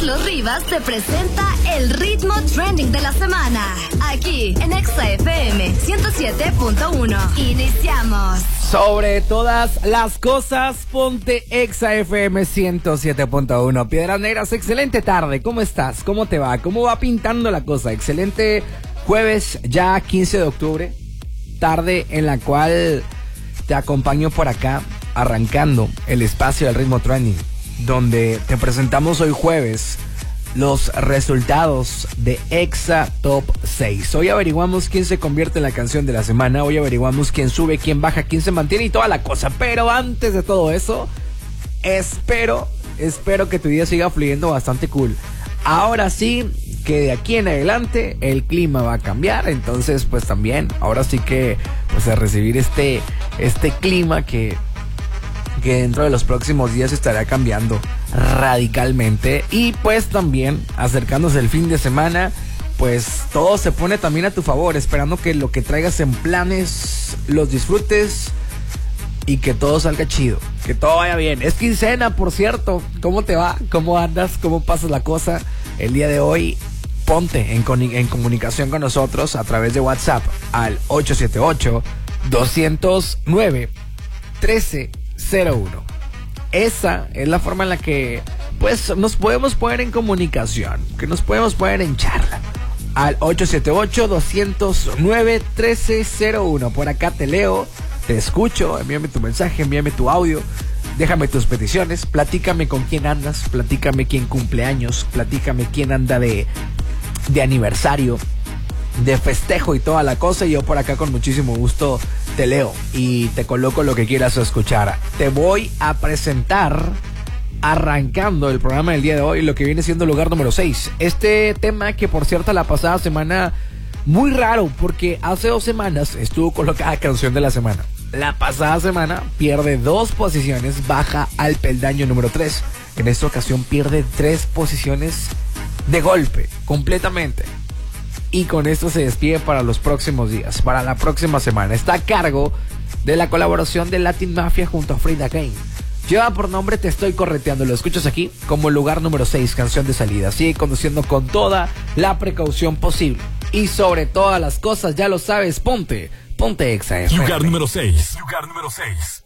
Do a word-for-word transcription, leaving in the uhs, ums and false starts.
Carlos Rivas te presenta el ritmo trending de la semana. Aquí en Exa F M ciento siete punto uno. Iniciamos. Sobre todas las cosas, ponte Exa F M ciento siete punto uno. Piedras Negras, excelente tarde. ¿Cómo estás? ¿Cómo te va? ¿Cómo va pintando la cosa? Excelente jueves, ya quince de octubre. Tarde en la cual te acompaño por acá, arrancando el espacio del ritmo trending, donde te presentamos hoy jueves los resultados de Exa Top seis. Hoy averiguamos quién se convierte en la canción de la semana. Hoy averiguamos quién sube, quién baja, quién se mantiene y toda la cosa. Pero antes de todo eso, espero, espero que tu día siga fluyendo bastante cool. Ahora sí, que de aquí en adelante el clima va a cambiar. Entonces, pues también, ahora sí que, pues a recibir este, este clima que... que dentro de los próximos días estará cambiando radicalmente. Y pues también acercándose el fin de semana, pues todo se pone también a tu favor, esperando que lo que traigas en planes los disfrutes y que todo salga chido, que todo vaya bien. Es quincena, por cierto. ¿Cómo te va? ¿Cómo andas? ¿Cómo pasas la cosa? El día de hoy ponte en, con- en comunicación con nosotros a través de WhatsApp al ocho siete ocho, dos cero nueve, uno tres cero uno. Esa es la forma en la que pues nos podemos poner en comunicación, que nos podemos poner en charla al ocho siete ocho, dos cero nueve, uno tres cero uno. Por acá te leo, te escucho, envíame tu mensaje, envíame tu audio, déjame tus peticiones, platícame con quién andas, platícame quién cumple años, platícame quién anda de, de aniversario, de festejo y toda la cosa. Y yo por acá con muchísimo gusto te leo y te coloco lo que quieras escuchar. Te voy a presentar, arrancando el programa del día de hoy, lo que viene siendo el lugar número seis. Este tema que, por cierto, la pasada semana, muy raro, porque hace dos semanas estuvo colocada canción de la semana. La pasada semana pierde dos posiciones, baja al peldaño número tres. En esta ocasión pierde tres posiciones de golpe, completamente. Y con esto se despide para los próximos días, para la próxima semana. Está a cargo de la colaboración de Latin Mafia junto a Frida Kane. Lleva por nombre Te Estoy Correteando. Lo escuchas aquí como lugar número seis, canción de salida. Sigue conduciendo con toda la precaución posible. Y sobre todas las cosas, ya lo sabes, ponte, ponte Exa F M. Lugar número seis. Lugar número seis.